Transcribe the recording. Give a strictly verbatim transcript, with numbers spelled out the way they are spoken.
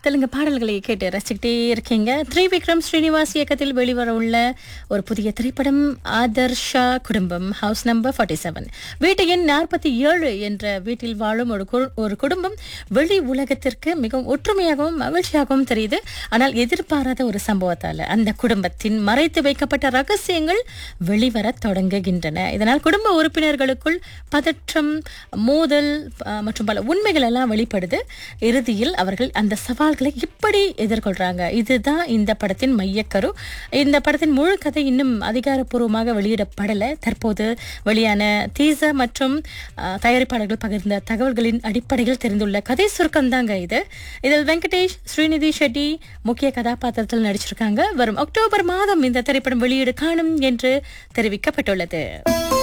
தெலுங்கு பாடல்களை கேட்டு ரசிக்கிட்டே இருக்கீங்க. திரிவிக்ரம் ஸ்ரீனிவாஸ் இயக்கத்தில் வெளிவர உள்ள ஒரு புதிய திரைப்படம் ஆதர்ஷா குடும்பம். House number forty seven. வீட்டு எண் நாற்பத்தி ஏழு என்ற வீட்டில் வாழும் ஒரு கு- ஒரு குடும்பம் வெளி உலகத்திற்கு மிகவும் ஒற்றுமையாகவும் மகிழ்ச்சியாகவும் தெரியுது. ஆனால் எதிர்பாராத ஒரு சம்பவத்தால அந்த குடும்பத்தின் மறைத்து வைக்கப்பட்ட ரகசியங்கள் வெளிவர தொடங்குகின்றன. இதனால் குடும்ப உறுப்பினர்களுக்குள் பதற்றம், மோதல் அஹ், மற்றும் பல உண்மைகள் எல்லாம் வெளிப்படுது. இறுதியில் அவர்கள் அந்த சவால்களை எப்படி எதிர்கொள்றாங்க, இதுதான் இந்த படத்தின் மையக்கரு. இந்த படத்தின் முழு கதை இன்னும் அதிகாரப்பூர்வமாக வெளியிடப்படல. தற்போது வெளியான டீசர் மற்றும் அஹ், தயாரிப்பாளர்கள் பகிர்ந்த தகவல்களின் அடிப்படையில் தெரிந்துள்ள கதை சுருக்கம் தாங்க இது. இதில் வெங்கடேஷ், ஸ்ரீநிதி ஷெட்டி முக்கிய கதாபாத்திரத்தில் நடிச்சிருக்காங்க. வரும் அக்டோபர் மாதம் இந்த திரைப்படம் வெளியீடு காணும் என்று தெரிவிக்கப்பட்டுள்ளது.